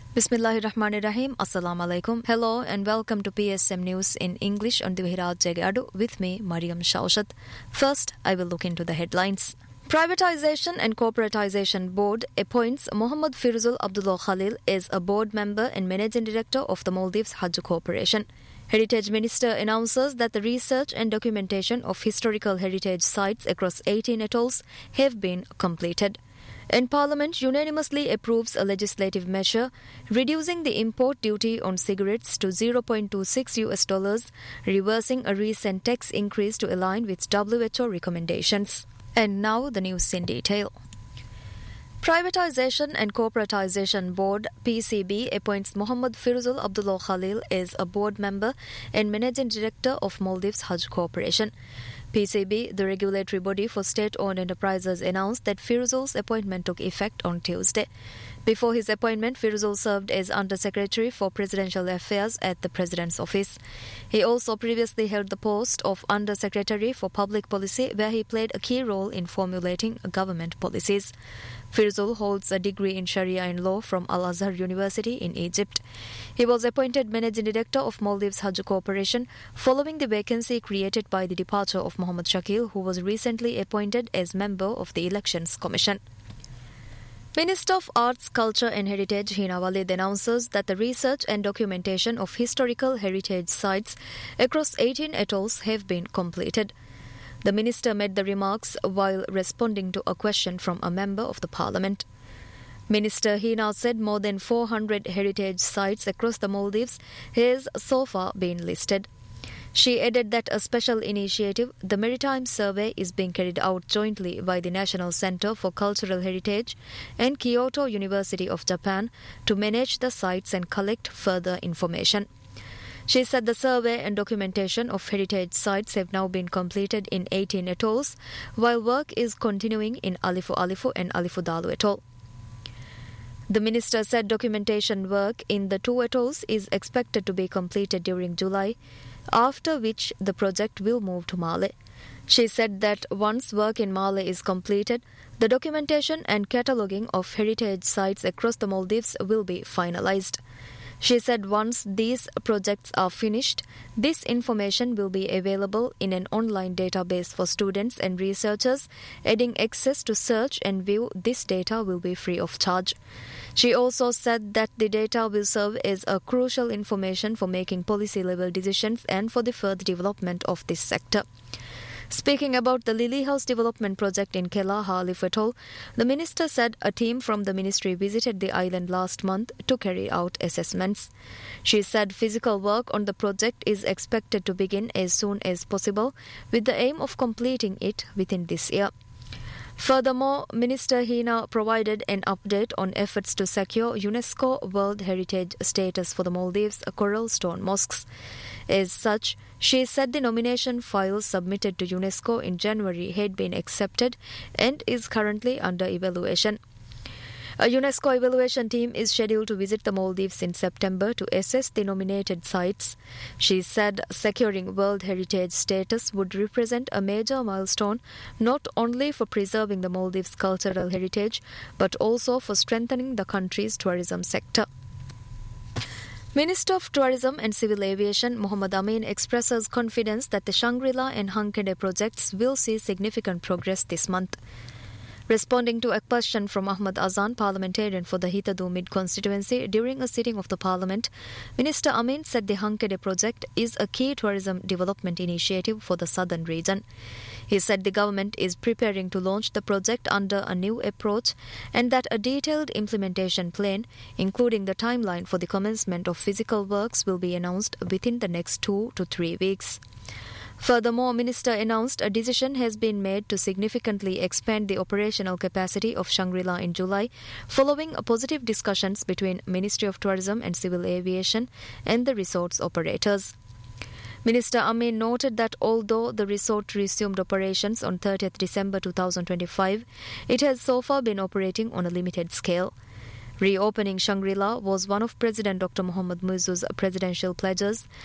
Bismillahirrahmanirrahim. Assalamu alaikum. Hello and welcome to PSM News in English on Divihraj Jagadu with me, Mariam Shaushat. First, I will look into the headlines. Privatization and Corporatization Board appoints Mohammad Firuzul Abdullah Khalil as a board member and managing director of the Maldives Hajj Corporation. Heritage Minister announces that the research and documentation of historical heritage sites across 18 atolls have been completed. And Parliament unanimously approves a legislative measure reducing the import duty on cigarettes to $0.26, reversing a recent tax increase to align with WHO recommendations. And now the news in detail. Privatization and Corporatization Board (PCB) appoints Mohammad Firuzul Abdullah Khalil as a board member and managing director of Maldives Hajj Corporation. PCB, the regulatory body for state-owned enterprises, announced that Firuzul's appointment took effect on Tuesday. Before his appointment, Firuzul served as Under-Secretary for Presidential Affairs at the President's Office. He also previously held the post of Under-Secretary for Public Policy, where he played a key role in formulating government policies. Firuzul holds a degree in Sharia and Law from Al-Azhar University in Egypt. He was appointed Managing Director of Maldives Hajj Corporation following the vacancy created by the departure of Mohammad Shakil, who was recently appointed as member of the Elections Commission. Minister of Arts, Culture and Heritage Hina Walid announces that the research and documentation of historical heritage sites across 18 atolls have been completed. The minister made the remarks while responding to a question from a member of the parliament. Minister Hina said more than 400 heritage sites across the Maldives has so far been listed. She added that a special initiative, the Maritime Survey, is being carried out jointly by the National Center for Cultural Heritage and Kyoto University of Japan to manage the sites and collect further information. She said the survey and documentation of heritage sites have now been completed in 18 atolls, while work is continuing in Alifu Alifu and Alifu Dalu atoll. The minister said documentation work in the two atolls is expected to be completed during July, after which the project will move to Male. She said that once work in Male is completed, the documentation and cataloguing of heritage sites across the Maldives will be finalized. She said once these projects are finished, this information will be available in an online database for students and researchers. Adding access to search and view this data will be free of charge. She also said that the data will serve as a crucial information for making policy-level decisions and for the further development of this sector. Speaking about the Lily House development project in Kelaha Alifu Atoll, the minister said a team from the ministry visited the island last month to carry out assessments. She said physical work on the project is expected to begin as soon as possible, with the aim of completing it within this year. Furthermore, Minister Hina provided an update on efforts to secure UNESCO World Heritage status for the Maldives' Coral Stone Mosques. As such, she said the nomination file submitted to UNESCO in January had been accepted and is currently under evaluation. A UNESCO evaluation team is scheduled to visit the Maldives in September to assess the nominated sites. She said securing World Heritage status would represent a major milestone not only for preserving the Maldives' cultural heritage but also for strengthening the country's tourism sector. Minister of Tourism and Civil Aviation Mohammad Amin expresses confidence that the Shangri-La and Hankede projects will see significant progress this month. Responding to a question from Ahmad Azan, parliamentarian for the Hitadu mid-constituency, during a sitting of the parliament, Minister Amin said the Hankede project is a key tourism development initiative for the southern region. He said the government is preparing to launch the project under a new approach and that a detailed implementation plan, including the timeline for the commencement of physical works, will be announced within the next 2 to 3 weeks. Furthermore, Minister announced a decision has been made to significantly expand the operational capacity of Shangri-La in July, following positive discussions between Ministry of Tourism and Civil Aviation and the resort's operators. Minister Amin noted that although the resort resumed operations on 30th December 2025, it has so far been operating on a limited scale. Reopening Shangri-La was one of President Dr. Mohammad Muizzu's presidential pledges,